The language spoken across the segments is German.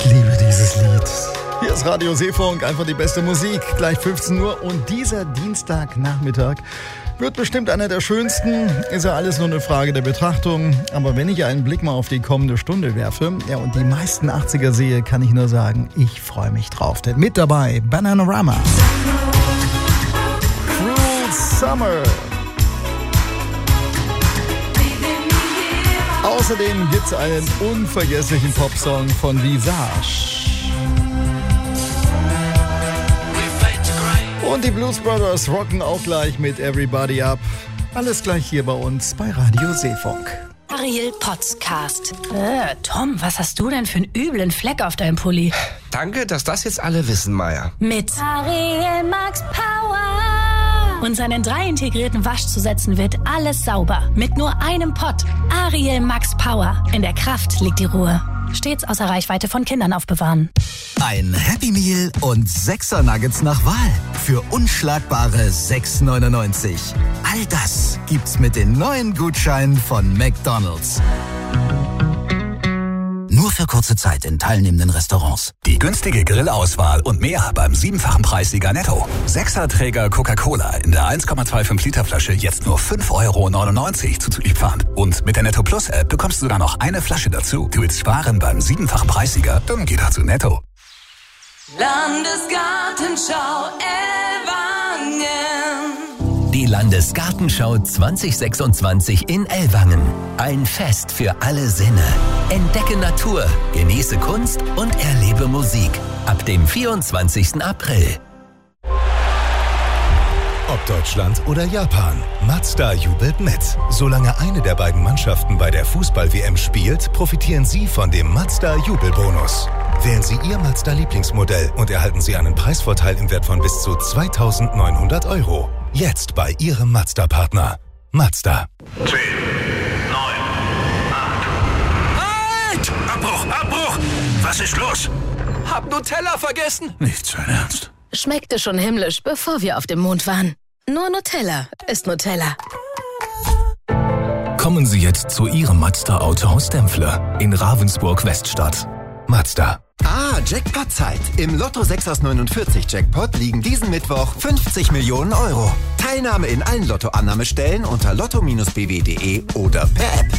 liebe dieses Lied. Hier ist Radio Seefunk, einfach die beste Musik. Gleich 15 Uhr und dieser Dienstagnachmittag wird bestimmt einer der schönsten. Ist ja alles nur eine Frage der Betrachtung. Aber wenn ich einen Blick mal auf die kommende Stunde werfe, ja, und die meisten 80er sehe, kann ich nur sagen, ich freue mich drauf. Denn mit dabei Bananarama, Cruel Summer. Außerdem gibt's einen unvergesslichen Popsong von Visage. Und die Blues Brothers rocken auch gleich mit Everybody Up. Alles gleich hier bei uns bei Radio Seefunk. Ariel Podcast. Tom, was hast du denn für einen üblen Fleck auf deinem Pulli? Danke, dass das jetzt alle wissen, Maya. Mit Ariel Max Power. Und seinen 3 integrierten Waschzusätzen wird alles sauber. Mit nur einem Pott. Ariel Max Power. In der Kraft liegt die Ruhe. Stets außer Reichweite von Kindern aufbewahren. Ein Happy Meal und 6er Nuggets nach Wahl. Für unschlagbare 6,99. All das gibt's mit den neuen Gutscheinen von McDonald's. Nur für kurze Zeit in teilnehmenden Restaurants. Die günstige Grillauswahl und mehr beim 7-fachen Preissieger Netto. 6er-Träger Coca-Cola in der 1,25 Liter Flasche jetzt nur 5,99 € zuzüglich Pfand. Und mit der Netto Plus App bekommst du sogar noch eine Flasche dazu. Du willst sparen beim 7-fachen Preissieger? Dann geh doch zu Netto. Landesgartenschau Ellwangen. Die Landesgartenschau 2026 in Ellwangen. Ein Fest für alle Sinne. Entdecke Natur, genieße Kunst und erlebe Musik. Ab dem 24. April. Ob Deutschland oder Japan, Mazda jubelt mit. Solange eine der beiden Mannschaften bei der Fußball-WM spielt, profitieren Sie von dem Mazda-Jubelbonus. Wählen Sie Ihr Mazda-Lieblingsmodell und erhalten Sie einen Preisvorteil im Wert von bis zu 2.900 €. Jetzt bei Ihrem Mazda-Partner. Mazda. 10, 9, 8. Halt! Abbruch! Was ist los? Hab Nutella vergessen. Nicht sein Ernst. Schmeckte schon himmlisch, bevor wir auf dem Mond waren. Nur Nutella ist Nutella. Kommen Sie jetzt zu Ihrem Mazda-Autohaus Dempfle in Ravensburg-Weststadt. Mazda. Jackpot-Zeit. Im Lotto 6 aus 49 Jackpot liegen diesen Mittwoch 50 Millionen €. Teilnahme in allen Lottoannahmestellen unter lotto-bw.de oder per App.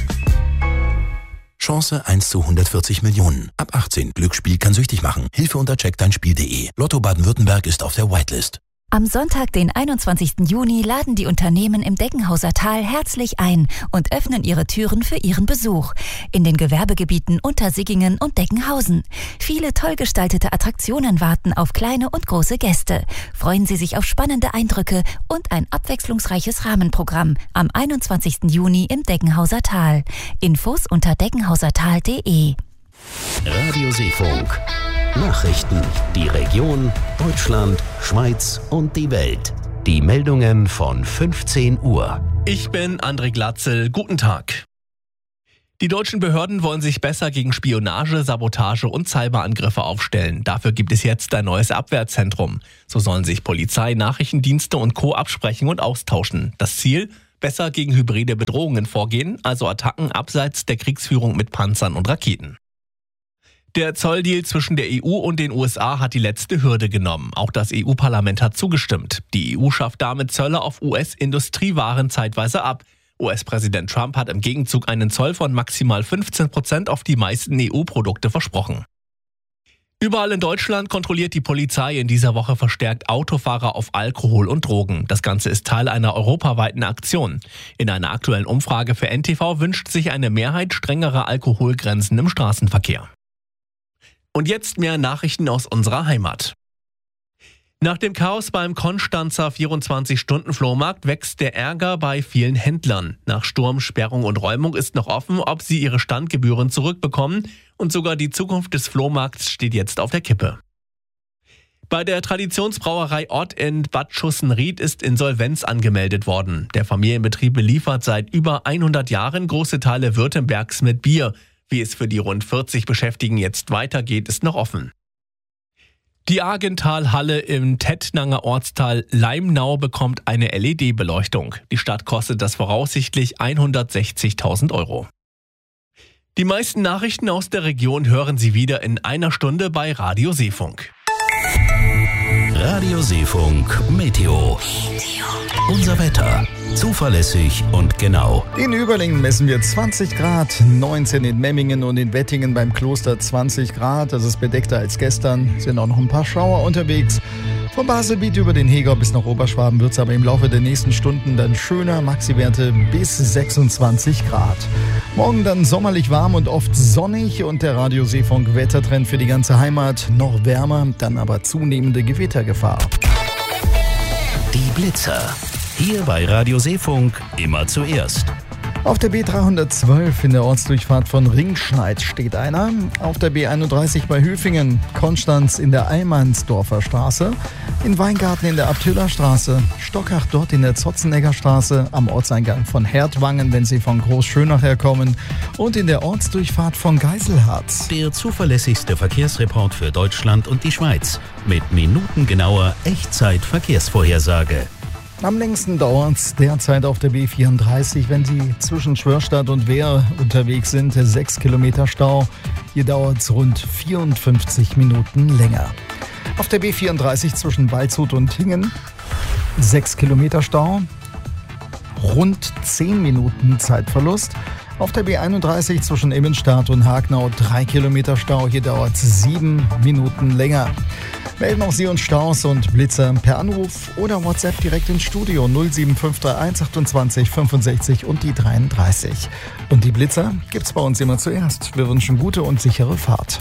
Chance 1 zu 140 Millionen. Ab 18. Glücksspiel kann süchtig machen. Hilfe unter checkdeinspiel.de. Lotto Baden-Württemberg ist auf der Whitelist. Am Sonntag, den 21. Juni, laden die Unternehmen im Deggenhauser Tal herzlich ein und öffnen ihre Türen für ihren Besuch. In den Gewerbegebieten Untersiggingen und Deggenhausen. Viele toll gestaltete Attraktionen warten auf kleine und große Gäste. Freuen Sie sich auf spannende Eindrücke und ein abwechslungsreiches Rahmenprogramm am 21. Juni im Deggenhauser Tal. Infos unter deggenhausertal.de. Radio Seefunk. Nachrichten, die Region, Deutschland, Schweiz und die Welt. Die Meldungen von 15 Uhr. Ich bin André Glatzel. Guten Tag. Die deutschen Behörden wollen sich besser gegen Spionage, Sabotage und Cyberangriffe aufstellen. Dafür gibt es jetzt ein neues Abwehrzentrum. So sollen sich Polizei, Nachrichtendienste und Co. absprechen und austauschen. Das Ziel? Besser gegen hybride Bedrohungen vorgehen, also Attacken abseits der Kriegsführung mit Panzern und Raketen. Der Zolldeal zwischen der EU und den USA hat die letzte Hürde genommen. Auch das EU-Parlament hat zugestimmt. Die EU schafft damit Zölle auf US-Industriewaren zeitweise ab. US-Präsident Trump hat im Gegenzug einen Zoll von maximal 15% auf die meisten EU-Produkte versprochen. Überall in Deutschland kontrolliert die Polizei in dieser Woche verstärkt Autofahrer auf Alkohol und Drogen. Das Ganze ist Teil einer europaweiten Aktion. In einer aktuellen Umfrage für NTV wünscht sich eine Mehrheit strengere Alkoholgrenzen im Straßenverkehr. Und jetzt mehr Nachrichten aus unserer Heimat. Nach dem Chaos beim Konstanzer 24-Stunden-Flohmarkt wächst der Ärger bei vielen Händlern. Nach Sturm, Sperrung und Räumung ist noch offen, ob sie ihre Standgebühren zurückbekommen. Und sogar die Zukunft des Flohmarkts steht jetzt auf der Kippe. Bei der Traditionsbrauerei Ott in Bad Schussenried ist Insolvenz angemeldet worden. Der Familienbetrieb beliefert seit über 100 Jahren große Teile Württembergs mit Bier. Wie es für die rund 40 Beschäftigten jetzt weitergeht, ist noch offen. Die Argentalhalle im Tettnanger Ortsteil Leimnau bekommt eine LED-Beleuchtung. Die Stadt kostet das voraussichtlich 160.000 €. Die meisten Nachrichten aus der Region hören Sie wieder in einer Stunde bei Radio Seefunk. Radio Seefunk Meteo. Unser Wetter. Zuverlässig und genau. In Überlingen messen wir 20 Grad, 19 in Memmingen und in Wettingen beim Kloster 20 Grad. Das ist bedeckter als gestern, sind auch noch ein paar Schauer unterwegs. Vom Baselbiet über den Heger bis nach Oberschwaben wird es aber im Laufe der nächsten Stunden dann schöner, Maxi-Werte bis 26 Grad. Morgen dann sommerlich warm und oft sonnig und der Radio Seefunk Wettertrend für die ganze Heimat noch wärmer, dann aber zunehmende Gewittergefahr. Die Blitzer. Hier bei Radio Seefunk immer zuerst. Auf der B312 in der Ortsdurchfahrt von Ringschneid steht einer. Auf der B31 bei Höfingen, Konstanz in der Allmannsdorfer Straße, in Weingarten in der Abtüller Straße, Stockach dort in der Zotzenegger Straße, am Ortseingang von Hertwangen, wenn Sie von Großschönach herkommen, und in der Ortsdurchfahrt von Geiselhardt. Der zuverlässigste Verkehrsreport für Deutschland und die Schweiz mit minutengenauer Echtzeit-Verkehrsvorhersage. Am längsten dauert es derzeit auf der B34, wenn Sie zwischen Schwörstadt und Wehr unterwegs sind. 6 Kilometer Stau. Hier dauert es rund 54 Minuten länger. Auf der B34 zwischen Waldshut und Hingen 6 Kilometer Stau. Rund 10 Minuten Zeitverlust. Auf der B31 zwischen Immenstadt und Hagnau 3 Kilometer Stau. Hier dauert es 7 Minuten länger. Melden auch Sie uns Staus und Blitzer per Anruf oder WhatsApp direkt ins Studio 07531 28 65 und die 33. Und die Blitzer gibt's bei uns immer zuerst. Wir wünschen gute und sichere Fahrt.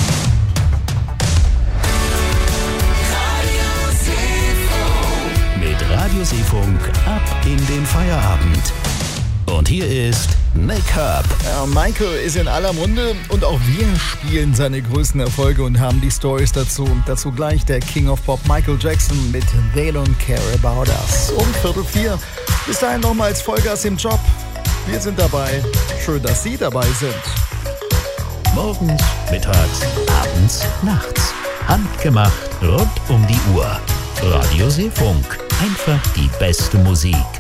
Mit Radio Seefunk ab in den Feierabend. Und hier ist Nick Hub. Ja, Michael ist in aller Munde und auch wir spielen seine größten Erfolge und haben die Stories dazu. Dazu gleich der King of Pop Michael Jackson mit They Don't Care About Us. Um 3:45. Bis dahin nochmals Vollgas im Job. Wir sind dabei. Schön, dass Sie dabei sind. Morgens, mittags, abends, nachts. Handgemacht rund um die Uhr. Radio Seefunk. Einfach die beste Musik.